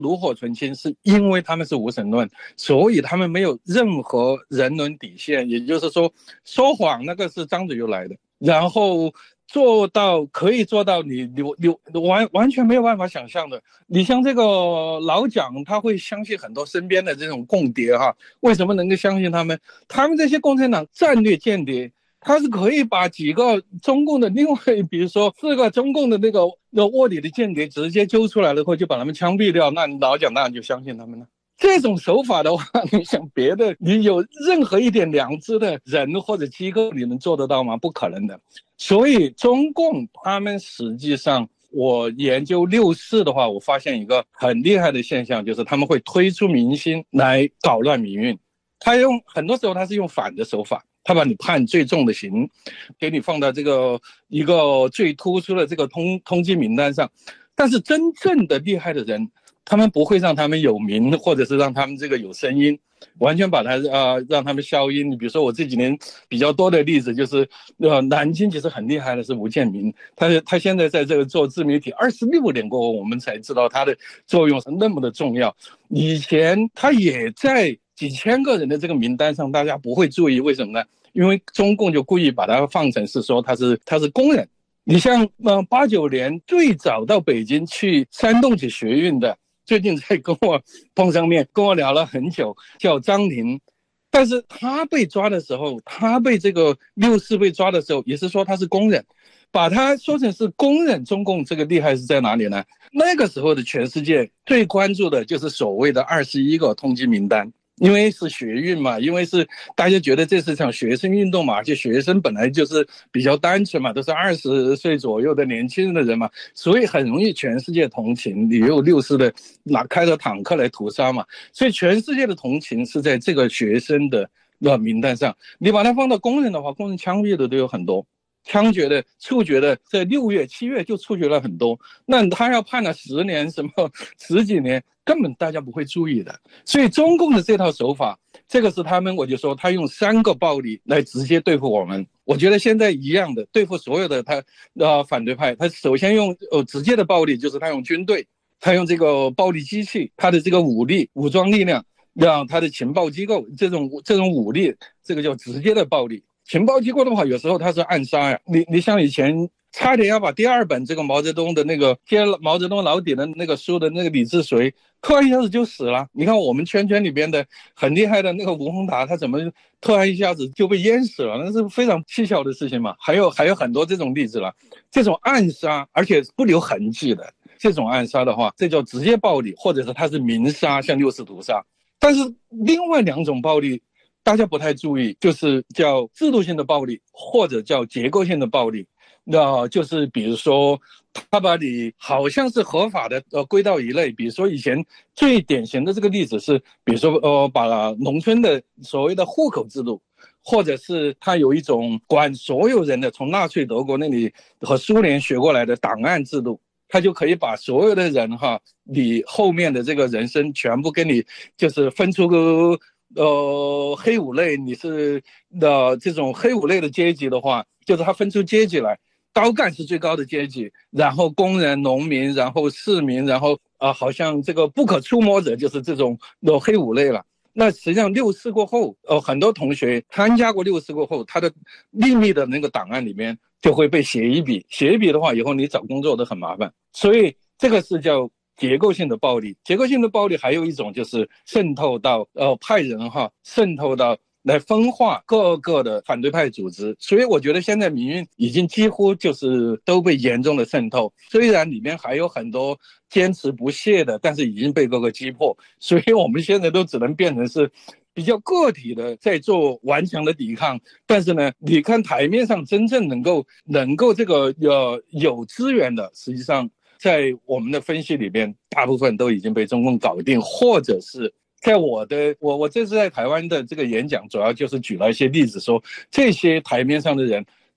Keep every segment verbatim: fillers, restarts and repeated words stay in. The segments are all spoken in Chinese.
炉火纯青，是因为他们是无神论，所以他们没有任何人伦底线，也就是说说谎那个是张嘴就来的，然后做到可以做到你你你完完全没有办法想象的。你像这个老蒋，他会相信很多身边的这种共谍哈，为什么能够相信他们？他们这些共产党战略间谍，他是可以把几个中共的另外比如说四个中共的那个卧底的间谍直接揪出来了后就把他们枪毙掉，那老蒋当然就相信他们了。这种手法的话，你想别的，你有任何一点良知的人或者机构你能做得到吗？不可能的。所以中共他们实际上，我研究六四的话，我发现一个很厉害的现象，就是他们会推出明星来搞乱民运。他用很多时候他是用反的手法，他把你判最重的刑，给你放到这个一个最突出的这个通通缉名单上。但是真正的厉害的人，他们不会让他们有名，或者是让他们这个有声音，完全把它呃让他们消音。比如说我这几年比较多的例子就是，呃，南京其实很厉害的是吴建民，他他现在在这个做自媒体二十六年过后，我们才知道他的作用是那么的重要。以前他也在几千个人的这个名单上，大家不会注意，为什么呢？因为中共就故意把它放成是说他是他是工人。你像呃八九年最早到北京去煽动起学运的，最近才跟我碰上面，跟我聊了很久，叫张林。但是他被抓的时候，他被这个六四被抓的时候，也是说他是工人，把他说成是工人。中共这个厉害是在哪里呢？那个时候的全世界最关注的就是所谓的二十一个通缉名单。因为是学运嘛，因为是大家觉得这是场学生运动嘛，而且学生本来就是比较单纯嘛，都是二十岁左右的年轻人的人嘛，所以很容易全世界同情。你有六四的拿开着坦克来屠杀嘛，所以全世界的同情是在这个学生的名单上。你把它放到工人的话，工人枪毙的都有很多，枪决的处决的在六月七月就处决了很多，那他要判了十年什么十几年，根本大家不会注意的。所以中共的这套手法，这个是他们，我就说他用三个暴力来直接对付我们。我觉得现在一样的对付所有的他呃反对派，他首先用呃直接的暴力，就是他用军队，他用这个暴力机器，他的这个武力武装力量，让他的情报机构这种这种武力，这个叫直接的暴力。情报机构的话，有时候他是暗杀呀。你你像以前差点要把第二本这个毛泽东的那个贴毛泽东老底的那个书的那个李志绥，突然一下子就死了。你看我们圈圈里边的很厉害的那个吴宏达，他怎么突然一下子就被淹死了？那是非常蹊跷的事情嘛。还有还有很多这种例子了，这种暗杀而且不留痕迹的这种暗杀的话，这叫直接暴力，或者是他是明杀，像六四屠杀。但是另外两种暴力大家不太注意，就是叫制度性的暴力，或者叫结构性的暴力。那就是比如说他把你好像是合法的呃归到一类，比如说以前最典型的这个例子是，比如说呃把农村的所谓的户口制度，或者是他有一种管所有人的从纳粹德国那里和苏联学过来的档案制度，他就可以把所有的人哈，你后面的这个人生全部跟你就是分出个呃黑五类，你是的这种黑五类的阶级的话，就是他分出阶级来，高干是最高的阶级，然后工人、农民，然后市民，然后啊、呃，好像这个不可触摸者就是这种的黑五类了。那实际上六四过后，呃，很多同学参加过六四过后，他的秘密的那个档案里面就会被写一笔，写一笔的话，以后你找工作都很麻烦。所以这个是叫结构性的暴力。结构性的暴力还有一种就是渗透到呃派人哈，渗透到来分化各个的反对派组织。所以我觉得现在民运已经几乎就是都被严重的渗透，虽然里面还有很多坚持不懈的，但是已经被各个击破。所以我们现在都只能变成是比较个体的在做顽强的抵抗。但是呢，你看台面上真正能够能够这个呃有资源的，实际上在我们的分析里边大部分都已经被中共搞定，或者是在我的我我这次在台湾的这个演讲主要就是举了一些例子，说这些台面上的人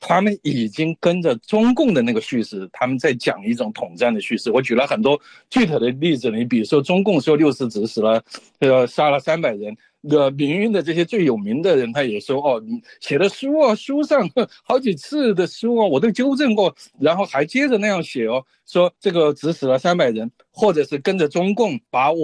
他们已经跟着中共的那个叙事，他们在讲一种统战的叙事。我举了很多具体的例子，你比如说中共说六四指使了，呃，杀了三百人。呃，民运的这些最有名的人，他也说哦，你写的书啊，书上好几次的书啊，我都纠正过，然后还接着那样写哦，说这个指使了三百人，或者是跟着中共把我。